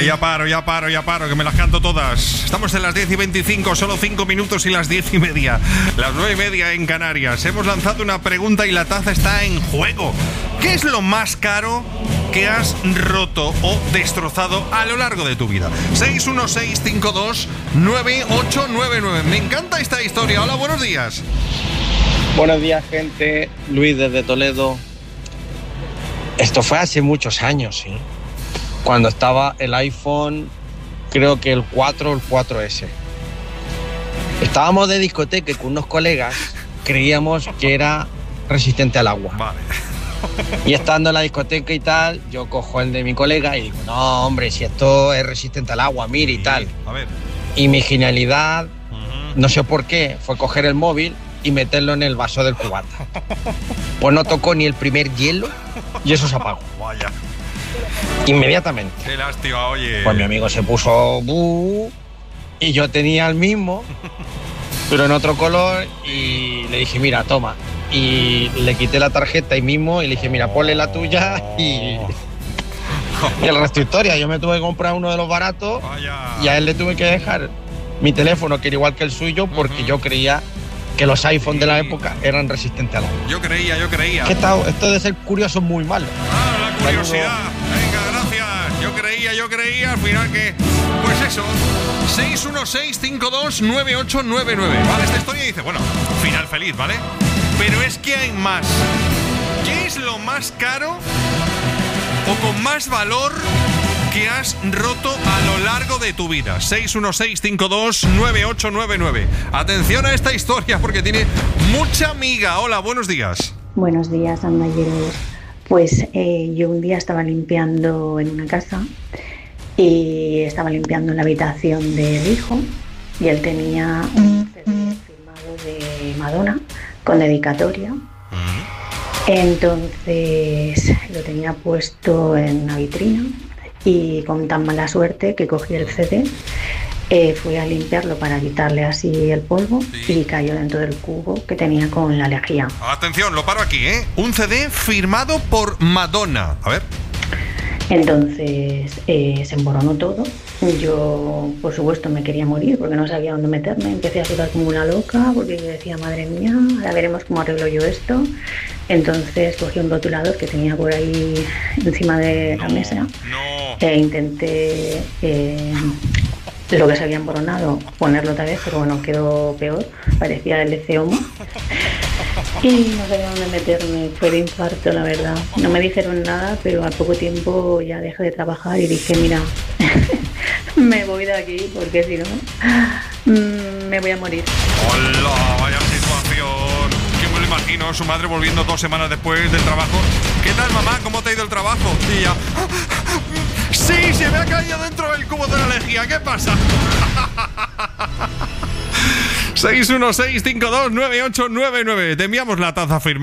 Ya paro, que me las canto todas. Estamos en las 10:25, solo 5 minutos y las 10:30. Las 9:30 en Canarias. Hemos lanzado una pregunta y la taza está en juego. ¿Qué es lo más caro que has roto o destrozado a lo largo de tu vida? 616529899. Me encanta esta historia. Hola, buenos días. Buenos días, gente. Luis desde Toledo. Esto fue hace muchos años, ¿sí? Cuando estaba el iPhone, creo que el 4 o el 4S. Estábamos de discoteca con unos colegas, creíamos que era resistente al agua. Vale. Y estando en la discoteca y tal, yo cojo el de mi colega y digo, no, hombre, si esto es resistente al agua, mire y tal. A ver. Y mi genialidad, no sé por qué, fue coger el móvil y meterlo en el vaso del cubata. Pues no tocó ni el primer hielo y eso se apagó. Vaya. Inmediatamente. Qué lástima, oye. Pues mi amigo se puso y yo tenía el mismo, pero en otro color, y le dije, mira, toma. Y le quité la tarjeta ahí mismo y le dije, mira, ponle la tuya y el resto de historia. Yo me tuve que comprar uno de los baratos. Vaya. Y a él le tuve que dejar mi teléfono, que era igual que el suyo, porque yo creía que los iPhones de la época eran resistentes al agua. Yo creía. Que esto de ser curioso es muy malo. Ah, la curiosidad. Venga, gracias. Yo creía, al final que... Pues eso, 616529899. Vale, esta historia dice, bueno, final feliz, ¿vale? Pero es que hay más. ¿Qué es lo más caro o con más valor que has roto a lo largo de tu vida? 616529899. Atención a esta historia porque tiene mucha miga. Hola, buenos días. Buenos días, andalleros. Pues yo un día estaba limpiando en una casa y estaba limpiando la habitación del hijo y él tenía un CD firmado de Madonna con dedicatoria. Entonces lo tenía puesto en una vitrina y con tan mala suerte que cogí el CD, fui a limpiarlo para quitarle así el polvo y cayó dentro del cubo que tenía con la lejía. Atención, lo paro aquí, ¿eh? Un CD firmado por Madonna. A ver. Entonces se emboronó todo. Yo, por supuesto, me quería morir porque no sabía dónde meterme. Empecé a sudar como una loca porque yo decía, madre mía, ahora veremos cómo arreglo yo esto. Entonces cogí un rotulador que tenía por ahí encima de la mesa e intenté lo que se había emboronado ponerlo otra vez, pero bueno, quedó peor. Parecía el Homo. Y no sabía dónde meterme, fue de infarto, la verdad. No me dijeron nada, pero al poco tiempo ya dejé de trabajar y dije, mira, me voy de aquí porque si no, me voy a morir. ¡Hola! Vaya situación. Que me lo imagino, su madre volviendo 2 semanas después del trabajo. ¿Qué tal, mamá? ¿Cómo te ha ido el trabajo? Y ya... ¡Sí! Se me ha caído dentro del cubo de la lejía. ¿Qué pasa? 616529899. Te enviamos la taza firmada.